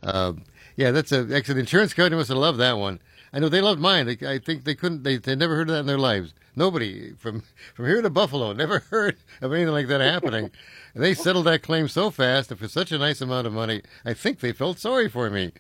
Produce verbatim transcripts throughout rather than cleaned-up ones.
Uh, yeah, that's a actually the insurance company must have loved that one. I know they loved mine. They, I think they couldn't. They they never heard of that in their lives. Nobody from from here to Buffalo never heard of anything like that happening. And they settled that claim so fast and for such a nice amount of money. I think they felt sorry for me,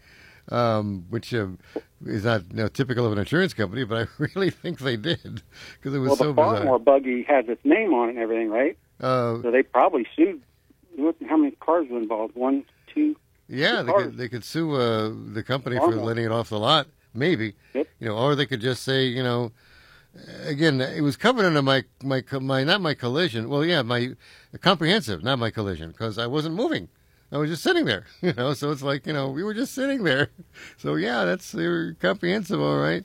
um, which uh, is not you know, typical of an insurance company, but I really think they did because it was well, so the bizarre. Baltimore buggy has its name on it and everything, right? Uh, So they probably sued. Look how many cars were involved? One, two. yeah, two they cars. could they could sue uh, the company for Baltimore. letting it off the lot, maybe. Yep. You know, or they could just say, you know, again, it was covered under my my my not my collision. Well, yeah, my comprehensive, not my collision, because I wasn't moving. I was just sitting there, you know. So it's like, you know, we were just sitting there. So yeah, that's they were comprehensive, all right.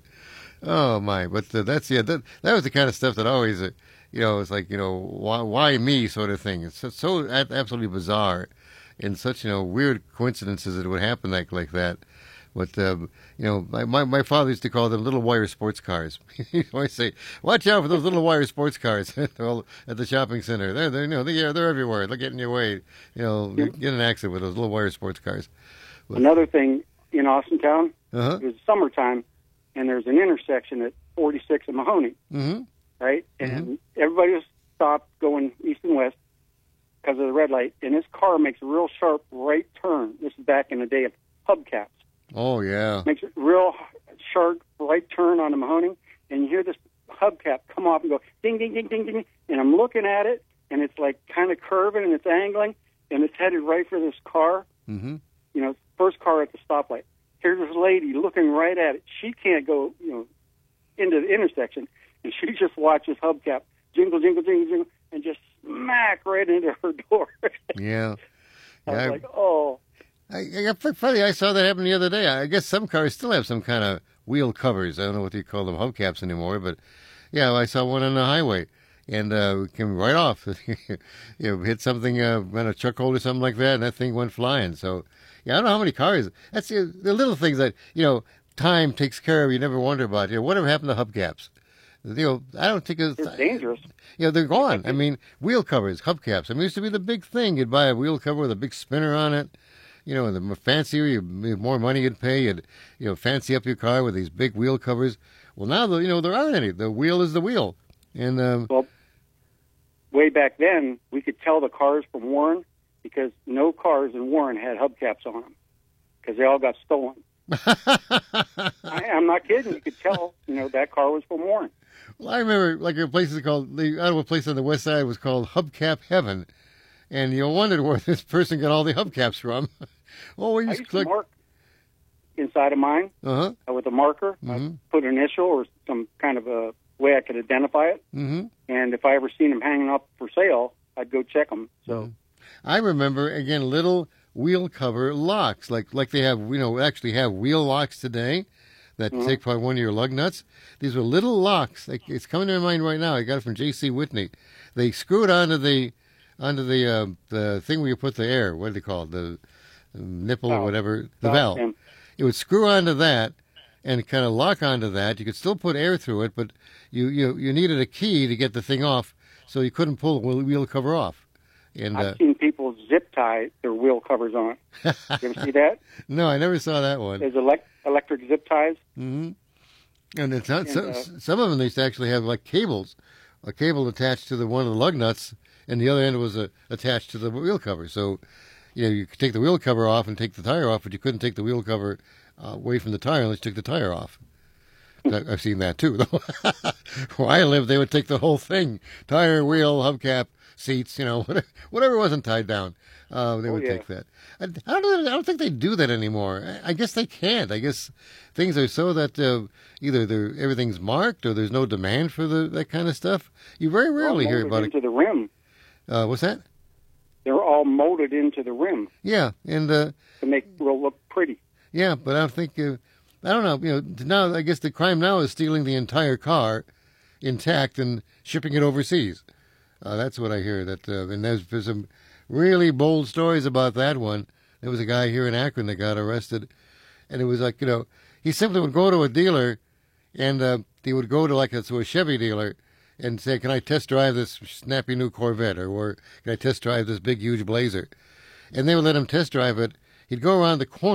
Oh my, but uh, that's yeah, that that was the kind of stuff that always, uh, you know, it's like you know, why why me sort of thing. It's so, so a- absolutely bizarre, and such you know weird coincidences that it would happen like like that. But uh, you know, my, my my father used to call them little wire sports cars. He always say, "Watch out for those little wire sports cars all at the shopping center. They're they you know they they're everywhere. They'll get in your way. You know, you get in an accident with those little wire sports cars." But, Another thing in Austintown, uh-huh. it was summertime, and there's an intersection at forty-six and Mahoney, Mm-hmm. right? And everybody was stopped going east and west because of the red light, and this car makes a real sharp right turn. This is back in the day of hubcaps. Oh yeah. Makes a real sharp right turn on the Mahoney, and you hear this hubcap come off and go ding, ding, ding, ding, ding. And I'm looking at it, and it's like kind of curving and it's angling, and it's headed right for this car. Mm-hmm. You know, first car at the stoplight. Here's this lady looking right at it. She can't go, you know, into the intersection, and she just watches hubcap jingle, jingle, jingle, jingle, and just smack right into her door. Yeah. I was Yeah, I- like, oh. I, I, funny, I saw that happen the other day. I guess some cars still have some kind of wheel covers. I don't know what you call them, hubcaps anymore, but yeah, I saw one on the highway, and uh, it came right off. you know, hit something uh, on a chuck hole or something like that, and that thing went flying. So yeah, I don't know how many cars. That's the, the little things that you know time takes care of. You never wonder about. You know, whatever happened to hubcaps? You know, I don't think it's, It's dangerous. You know, they're gone. I mean, wheel covers, hubcaps. I mean, it used to be the big thing. You'd buy a wheel cover with a big spinner on it. You know, the more fancier, you, the more money you'd pay. You'd, you know, fancy up your car with these big wheel covers. Well, now, the, you know, there aren't any. The wheel is the wheel. And, um, Well, way back then, we could tell the cars from Warren because no cars in Warren had hubcaps on them because they all got stolen. I, I'm not kidding. You could tell, you know, that car was from Warren. well, I remember, like, a place called, the, I don't know, a place on the west side was called Hubcap Heaven. And you wondered where this person got all the hubcaps from. oh, we I just used click. to mark inside of mine Uh-huh. uh, with a marker. I Mhm. put an initial or some kind of a way I could identify it. Mm-hmm. And if I ever seen them hanging up for sale, I'd go check them. So I remember, again, little wheel cover locks, like like they have, you know, actually have wheel locks today that Mhm. take probably one of your lug nuts. These were little locks. Like, it's coming to my mind right now. I got it from J C. Whitney. They screw it onto the onto the uh, the thing where you put the air. What do they call it? The nipple or Valve. whatever. The Valve, valve. yeah. It would screw onto that and kind of lock onto that. You could still put air through it, but you you, you needed a key to get the thing off, so you couldn't pull the wheel cover off. And uh, I've seen people zip tie their wheel covers on. You ever see that? no, I never saw that one. There's elec- electric zip ties. hmm And it's not, And, so, uh, some of them they used to actually have like cables, a cable attached to the one of the lug nuts, and the other end was uh, attached to the wheel cover. So, you know, you could take the wheel cover off and take the tire off, but you couldn't take the wheel cover uh, away from the tire unless you took the tire off. I- I've seen that too. Though. Where I lived, they would take the whole thing: tire, wheel, hubcap, seats, you know, whatever, whatever wasn't tied down. Uh, they Oh, would yeah. take that. I, I don't. I don't think they do that anymore. I, I guess they can't. I guess things are so that uh, either they're, everything's marked or there's no demand for the, that kind of stuff. You very rarely All hear molded about it. into the rim. Uh, what's that? They're all molded into the rim Yeah, and uh, to make it look pretty. yeah, but I don't think. Uh, I don't know. You know, now I guess the crime now is stealing the entire car intact and shipping it overseas. Uh, that's what I hear. That uh, and there's, there's some really bold stories about that one. There was a guy here in Akron that got arrested, and it was like, you know, he simply would go to a dealer, and uh, he would go to like a, to a Chevy dealer and say, "Can I test drive this snappy new Corvette?" or, or "Can I test drive this big huge Blazer?" And they would let him test drive it. He'd go around the corner.